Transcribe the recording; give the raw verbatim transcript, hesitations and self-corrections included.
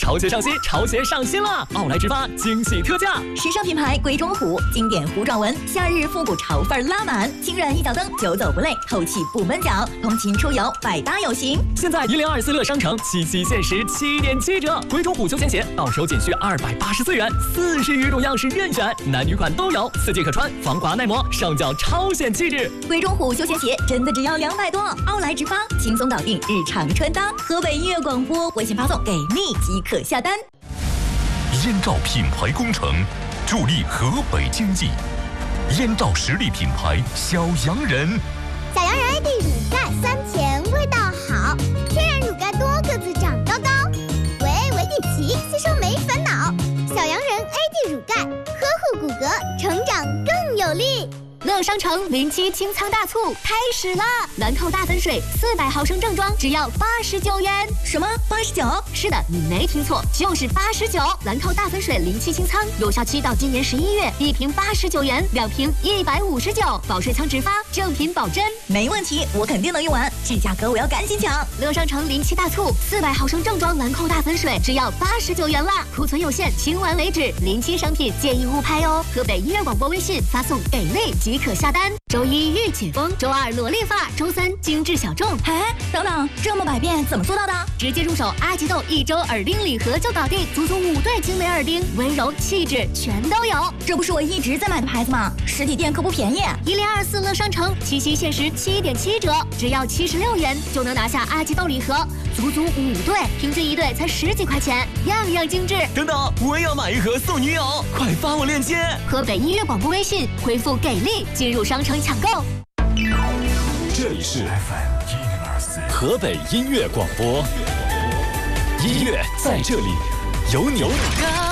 潮鞋上新，潮鞋上新了！奥莱直发惊喜特价， 时尚品牌龟中虎，经典糊状纹，夏日复古潮范拉满，轻软一脚蹬，久走不累，透气不闷脚，通勤出游百搭有型。 现在一零二四乐商城七夕限时七点七折，龟中虎休闲鞋到手仅需二百八十四元，四十余种样式任选，男女款都有，四季可穿，防滑耐磨，上脚超显气质。 龟中虎休闲鞋真的只要两百多，奥莱直发轻松搞定日常穿搭。河北音乐广播微信发送给力即可下单。 燕赵品牌工程助力河北经济，燕赵实力品牌小洋人。 小洋人 A D 乳钙酸甜味道好，天然乳钙多个子长高高，维 A 维 D 齐吸收没烦恼。小洋人 A D 乳钙呵护骨骼，成长更有力。 乐商城零七清仓大促开始了，兰蔻大粉水四百毫升正装只要八十九元。 什么八十九？ 是的，你没听错，就是八十九。兰蔻大粉水零七清仓有效期到今年十一月，一瓶八十九元，两瓶一百五十九，保税仓直发，正品保真， 没问题，我肯定能用完。这价格我要赶紧抢！ 乐商城零七大促，四百毫升正装兰蔻大粉水只要八十九元啦，库存有限，清完为止。零七商品建议勿拍哦。河北音乐广播微信发送给力即可下单。周一御姐风，周二萝莉发，周三精致小众。 哎，等等，这么百变怎么做到的？ 直接入手阿吉豆一周耳钉礼盒就搞定，足足五对精美耳钉，温柔气质全都有。 这不是我一直在买的牌子吗？实体店可不便宜。 一零二四乐商城七夕限时七点七折，只要七十六元就能拿下阿吉豆礼盒，足足五对，平均一对才十几块钱，样样精致。 等等，我也要买一盒送女友，快发我链接！ 河北音乐广播微信回复给力进入商城抢购。 这里是 F M 一零二四河北音乐广播，音乐在这里有你。